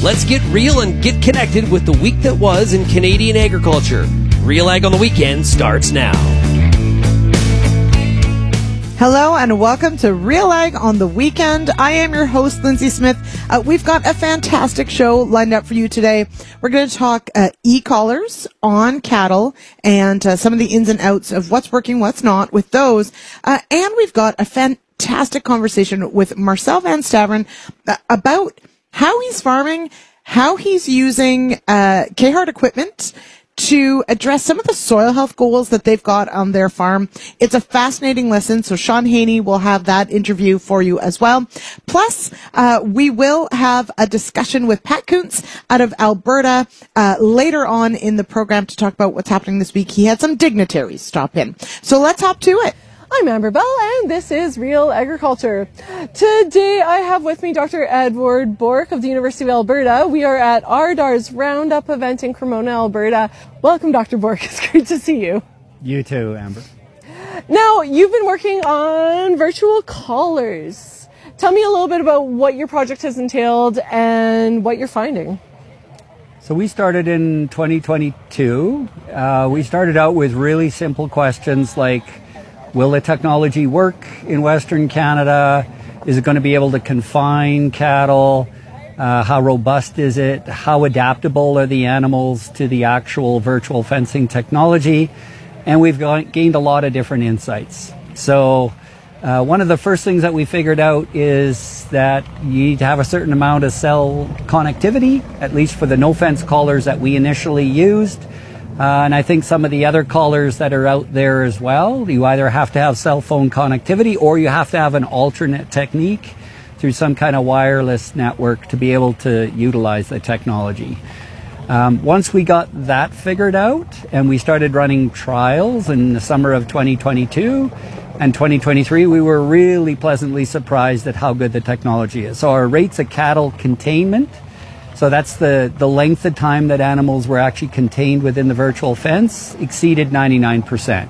Let's get real and get connected with the week that was in Canadian agriculture. Real Ag on the Weekend starts now. Hello and welcome to Real Ag on the Weekend. I am your host, Lindsay Smith. We've got a fantastic show lined up for you today. We're going to talk e-collars on cattle and some of the ins and outs of what's working, what's not with those. And we've got a fantastic conversation with Marcel Van Staveren about how he's farming, how he's using Cahart equipment to address some of the soil health goals that they've got on their farm. It's a fascinating listen, so Sean Haney will have that interview for you as well. Plus, we will have a discussion with Pat Kuntz out of Alberta later on in the program to talk about what's happening this week. He had some dignitaries stop in. So let's hop to it. I'm Amber Bell, and this is Real Agriculture. Today, I have with me Dr. Edward Bork of the University of Alberta. We are at RDAR's Roundup event in Cremona, Alberta. Welcome, Dr. Bork. It's great to see you. You too, Amber. Now, you've been working on virtual collars. Tell me a little bit about what your project has entailed and what you're finding. So we started in 2022. We started out with really simple questions like, will the technology work in Western Canada? Is it going to be able to confine cattle? How robust is it? How adaptable are the animals to the actual virtual fencing technology? And we've gained a lot of different insights. So one of the first things that we figured out is that you need to have a certain amount of cell connectivity, at least for the no-fence collars that we initially used. And I think some of the other collars that are out there as well, you either have to have cell phone connectivity or you have to have an alternate technique through some kind of wireless network to be able to utilize the technology. Once we got that figured out and we started running trials in the summer of 2022 and 2023, we were really pleasantly surprised at how good the technology is. So our rates of cattle containment, so that's the length of time that animals were actually contained within the virtual fence, exceeded 99%.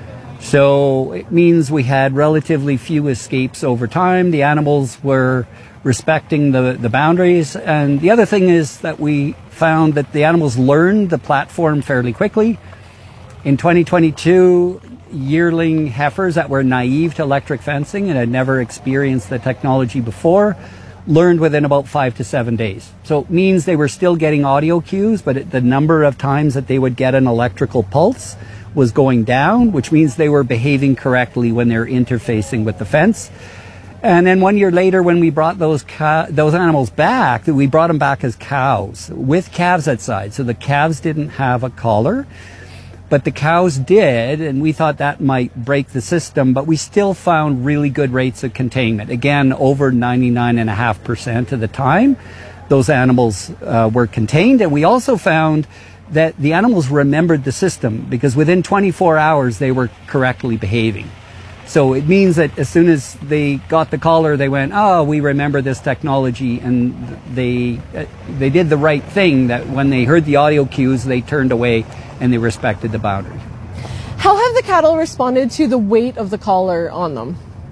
So it means we had relatively few escapes over time. The animals were respecting the boundaries. And the other thing is that we found that the animals learned the platform fairly quickly. In 2022, yearling heifers that were naive to electric fencing and had never experienced the technology before learned within about 5 to 7 days. So it means they were still getting audio cues, but the number of times that they would get an electrical pulse was going down, which means they were behaving correctly when they're interfacing with the fence. And then 1 year later, when we brought those animals back, we brought them back as cows with calves outside. So the calves didn't have a collar, but the cows did, and we thought that might break the system, but we still found really good rates of containment. Again, over 99.5% of the time, those animals were contained. And we also found that the animals remembered the system because within 24 hours, they were correctly behaving. So it means that as soon as they got the collar, they went, oh, we remember this technology, and they did the right thing, that when they heard the audio cues, they turned away and they respected the boundary. How have the cattle responded to the weight of the collar on them?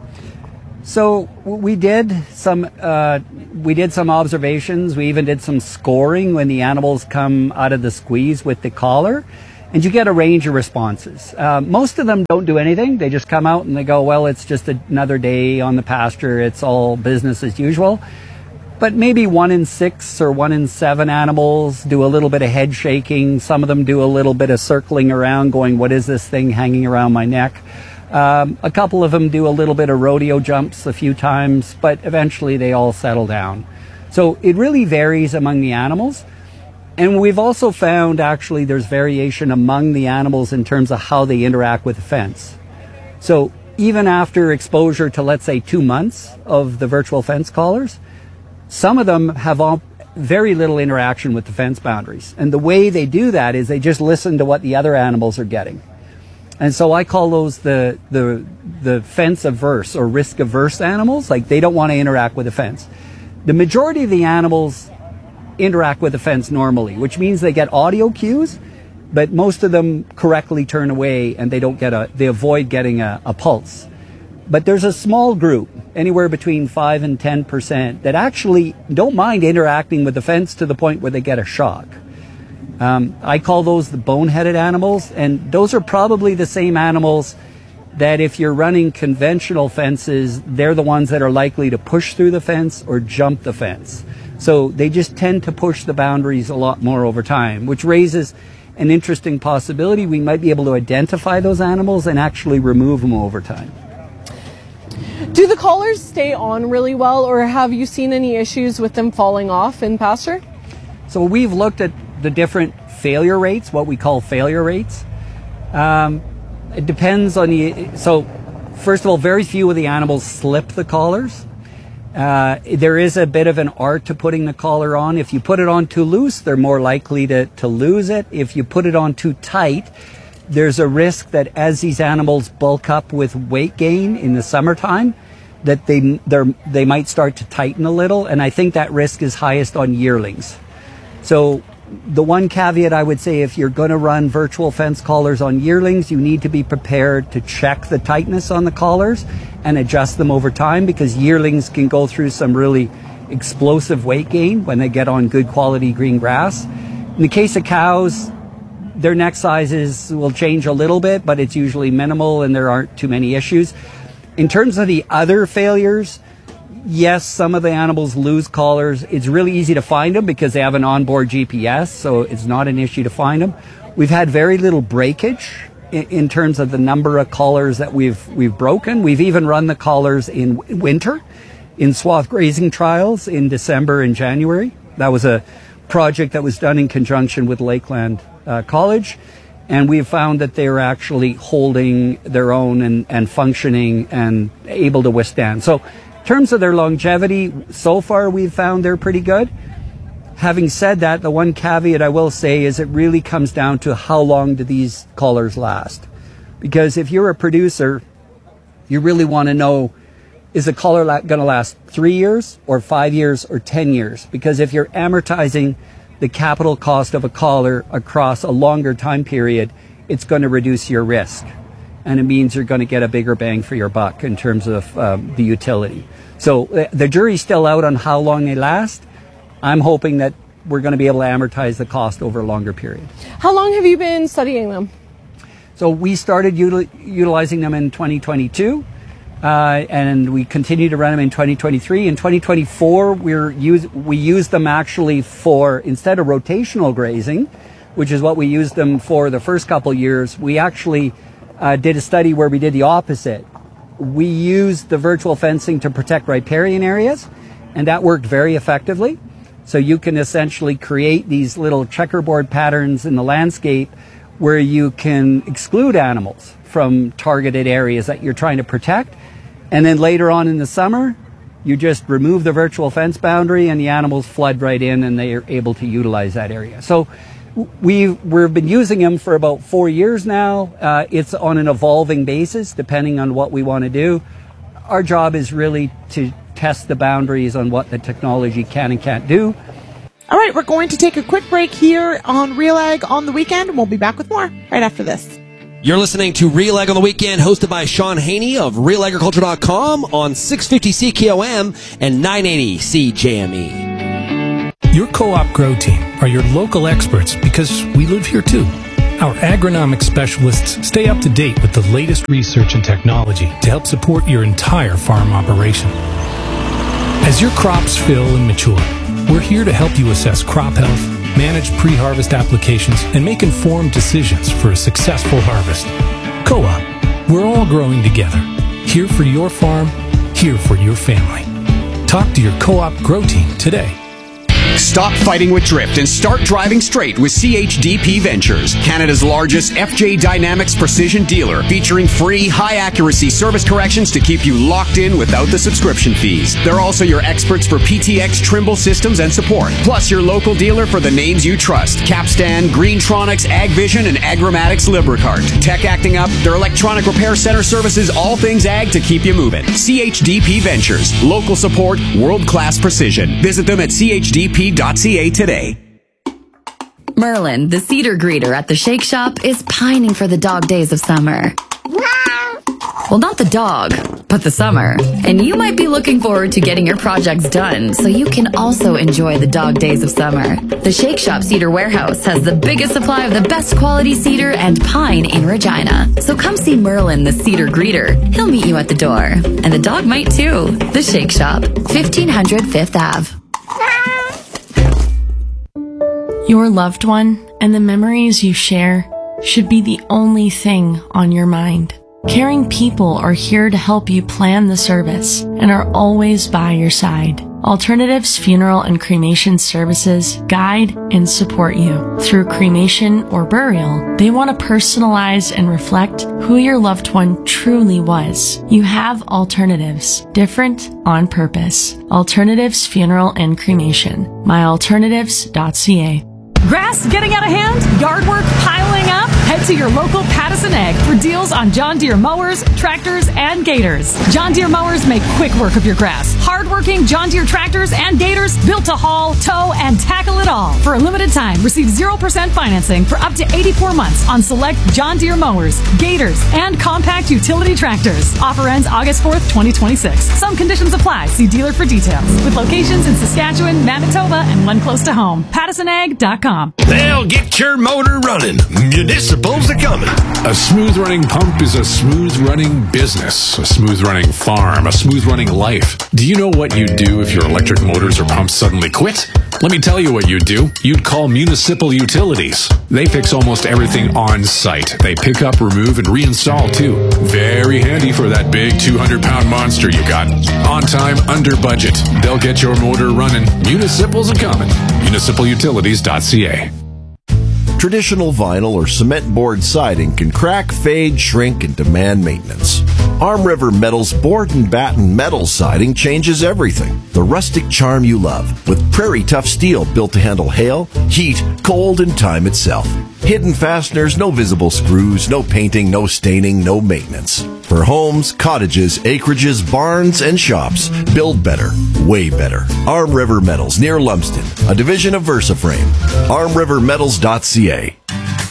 So we did some observations. We even did some scoring when the animals come out of the squeeze with the collar, and you get a range of responses. Most of them don't do anything. They just come out and they go, well, it's just another day on the pasture. It's all business as usual. But maybe 1 in 6 or 1 in 7 animals do a little bit of head shaking. Some of them do a little bit of circling around going, what is this thing hanging around my neck? A couple of them do a little bit of rodeo jumps a few times, but eventually they all settle down. So it really varies among the animals. And we've also found actually there's variation among the animals in terms of how they interact with the fence. So even after exposure to, let's say, 2 months of the virtual fence collars, some of them have very little interaction with the fence boundaries. And the way they do that is they just listen to what the other animals are getting. And so I call those the fence averse or risk averse animals. Like, they don't want to interact with the fence. The majority of the animals interact with the fence normally, which means they get audio cues, but most of them correctly turn away and they avoid getting a pulse. But there's a small group, anywhere between 5 and 10%, that actually don't mind interacting with the fence to the point where they get a shock. I call those the boneheaded animals, and those are probably the same animals that if you're running conventional fences, they're the ones that are likely to push through the fence or jump the fence. So they just tend to push the boundaries a lot more over time, which raises an interesting possibility. We might be able to identify those animals and actually remove them over time. Do the collars stay on really well, or have you seen any issues with them falling off in pasture? So we've looked at the different failure rates, what we call failure rates. It depends on so first of all, very few of the animals slip the collars. There is a bit of an art to putting the collar on. If you put it on too loose, they're more likely to lose it. If you put it on too tight, there's a risk that as these animals bulk up with weight gain in the summertime, that they might start to tighten a little, and I think that risk is highest on yearlings. So the one caveat I would say, if you're going to run virtual fence collars on yearlings, you need to be prepared to check the tightness on the collars and adjust them over time, because yearlings can go through some really explosive weight gain when they get on good quality green grass. In the case of cows, their neck sizes will change a little bit, but it's usually minimal and there aren't too many issues. In terms of the other failures, yes, some of the animals lose collars. It's really easy to find them because they have an onboard GPS, so it's not an issue to find them. We've had very little breakage in terms of the number of collars that we've broken. We've even run the collars in winter in swath grazing trials in December and January. That was a project that was done in conjunction with Lakeland College, and we've found that they're actually holding their own and functioning and able to withstand. So in terms of their longevity, so far we've found they're pretty good. Having said that, the one caveat I will say is it really comes down to how long do these collars last. Because if you're a producer, you really want to know, is the collar going to last 3 years or 5 years or 10 years? Because if you're amortizing the capital cost of a collar across a longer time period, it's going to reduce your risk. And it means you're going to get a bigger bang for your buck in terms of the utility. So the jury's still out on how long they last. I'm hoping that we're going to be able to amortize the cost over a longer period. How long have you been studying them? So we started utilizing them in 2022, and we continue to run them in 2023. In 2024, we use them actually for, instead of rotational grazing, which is what we used them for the first couple years, we actually did a study where we did the opposite. We used the virtual fencing to protect riparian areas, and that worked very effectively. So you can essentially create these little checkerboard patterns in the landscape where you can exclude animals from targeted areas that you're trying to protect. And then later on in the summer, you just remove the virtual fence boundary and the animals flood right in and they are able to utilize that area. So we've been using them for about 4 years now. It's on an evolving basis depending on what we want to do. Our job is really to test the boundaries on what the technology can and can't do. All right, we're going to take a quick break here on Real Ag on the Weekend, and we'll be back with more right after this. You're listening to Real Ag on the Weekend, hosted by Sean Haney of RealAgriculture.com on 650 CKOM and 980 CJME. Your co-op grow team are your local experts because we live here too. Our agronomic specialists stay up to date with the latest research and technology to help support your entire farm operation. As your crops fill and mature, we're here to help you assess crop health, manage pre-harvest applications, and make informed decisions for a successful harvest. Co-op, we're all growing together. Here for your farm, here for your family. Talk to your co-op grow team today. Stop fighting with drift and start driving straight with CHDP Ventures, Canada's largest FJ Dynamics precision dealer, featuring free, high-accuracy service corrections to keep you locked in without the subscription fees. They're also your experts for PTX Trimble systems and support, plus your local dealer for the names you trust: Capstan, Greentronics, AgVision, and Agromatics Libricart. Tech acting up, their electronic repair center services all things ag to keep you moving. CHDP Ventures, local support, world-class precision. Visit them at CHDP.ca today. Merlin, the cedar greeter at the Shake Shop, is pining for the dog days of summer. Well, not the dog, but the summer. And you might be looking forward to getting your projects done so you can also enjoy the dog days of summer. The Shake Shop Cedar Warehouse has the biggest supply of the best quality cedar and pine in Regina. So come see Merlin, the cedar greeter. He'll meet you at the door. And the dog might too. The Shake Shop, 1500 Fifth Ave. Your loved one and the memories you share should be the only thing on your mind. Caring people are here to help you plan the service and are always by your side. Alternatives Funeral and Cremation Services guide and support you. Through cremation or burial, they want to personalize and reflect who your loved one truly was. You have alternatives, different on purpose. Alternatives Funeral and Cremation. myalternatives.ca. Grass getting out of hand? Yard work piling up? Head to your local Pattison Ag for deals on John Deere mowers, tractors, and gators. John Deere mowers make quick work of your grass. Hard-working John Deere tractors and gators built to haul, tow, and tackle it all. For a limited time, receive 0% financing for up to 84 months on select John Deere mowers, gators, and compact utility tractors. Offer ends August 4th, 2026. Some conditions apply. See dealer for details. With locations in Saskatchewan, Manitoba, and one close to home. PattisonAg.com. They'll get your motor running. Municipals are coming. A smooth running pump is a smooth running business, a smooth running farm, a smooth running life. Do you know what you'd do if your electric motors or pumps suddenly quit? Let me tell you what you'd do. You'd call Municipal Utilities. They fix almost everything on site. They pick up, remove, and reinstall too. Very handy for that big 200-pound monster you got. On time, under budget. They'll get your motor running. Municipals are coming. MunicipalUtilities.ca. Traditional vinyl or cement board siding can crack, fade, shrink, and demand maintenance. Arm River Metal's board and batten metal siding changes everything. The rustic charm you love, with prairie tough steel built to handle hail, heat, cold, and time itself. Hidden fasteners, no visible screws, no painting, no staining, no maintenance. For homes, cottages, acreages, barns, and shops, build better, way better. Arm River Metals, near Lumsden, a division of VersaFrame. ArmRiverMetals.ca.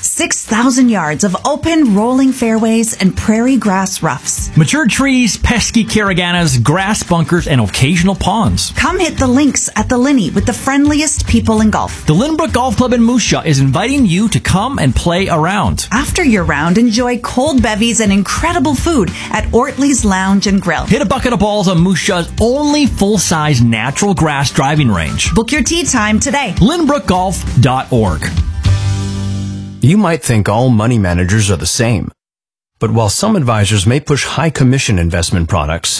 6,000 yards of open, rolling fairways and prairie grass roughs. Mature trees, pesky caraganas, grass bunkers, and occasional ponds. Come hit the links at the Linney with the friendliest people in golf. The Lynbrook Golf Club in Moose Jaw is inviting you to come and play around. After your round, enjoy cold bevies and incredible food at Ortley's Lounge and Grill. Hit a bucket of balls on Moose Jaw's only full-size natural grass driving range. Book your tee time today. LynbrookGolf.org. You might think all money managers are the same. But while some advisors may push high commission investment products,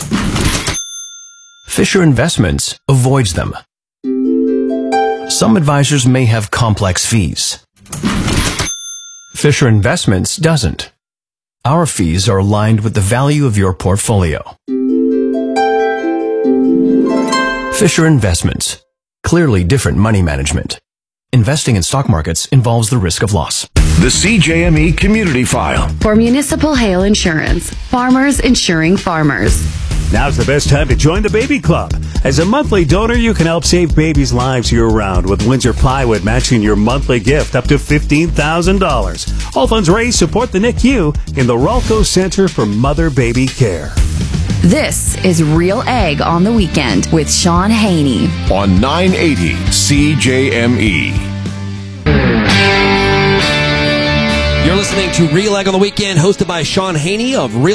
Fisher Investments avoids them. Some advisors may have complex fees. Fisher Investments doesn't. Our fees are aligned with the value of your portfolio. Fisher Investments. Clearly different money management. Investing in stock markets involves the risk of loss. The CJME Community File. For Municipal Hail Insurance, farmers insuring farmers. Now's the best time to join the Baby Club. As a monthly donor, you can help save babies' lives year-round with Windsor Plywood matching your monthly gift up to $15,000. All funds raised support the NICU in the Ralco Center for Mother-Baby Care. This is Real Egg on the Weekend with Sean Haney. On 980 CJME. You're listening to Real Egg on the Weekend, hosted by Sean Haney of Real